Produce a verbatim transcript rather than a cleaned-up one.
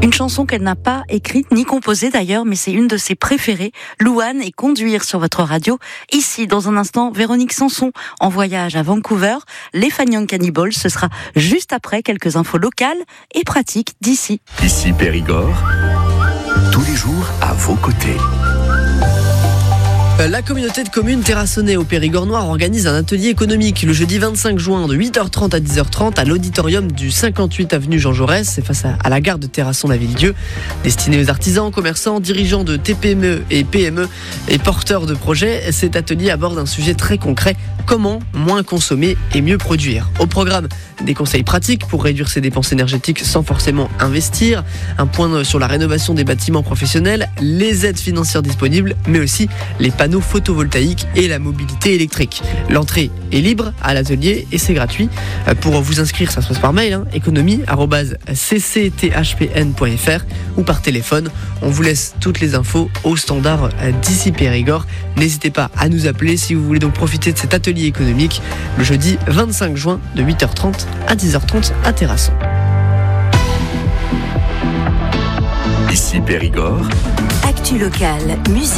Une chanson qu'elle n'a pas écrite ni composée d'ailleurs, mais c'est une de ses préférées, Louane et Conduire sur votre radio. Ici, dans un instant, Véronique Sanson en voyage à Vancouver. Les Fanion Cannibals, ce sera juste après quelques infos locales et pratiques d'ici. Ici Périgord, tous les jours à vos côtés. La communauté de communes Terrassonnais au Périgord Noir organise un atelier économique le jeudi vingt-cinq juin de huit heures trente à dix heures trente à l'auditorium du cinquante-huit avenue Jean Jaurès, c'est face à, à la gare de Terrasson-la-Villedieu. Destiné aux artisans, commerçants, dirigeants de T P M E et P M E et porteurs de projets, cet atelier aborde un sujet très concret: comment moins consommer et mieux produire. Au programme, des conseils pratiques pour réduire ses dépenses énergétiques sans forcément investir, un point sur la rénovation des bâtiments professionnels, les aides financières disponibles, mais aussi les panneaux photovoltaïques et la mobilité électrique. L'entrée est libre à l'atelier et c'est gratuit. Pour vous inscrire, ça se passe par mail, hein, économie arobase c c t h p n point f r ou par téléphone. On vous laisse toutes les infos au standard d'ici Périgord. N'hésitez pas à nous appeler si vous voulez donc profiter de cet atelier économique le jeudi vingt-cinq juin de huit heures trente à dix heures trente à Terrasson. Ici Périgord. Actu locale, musique.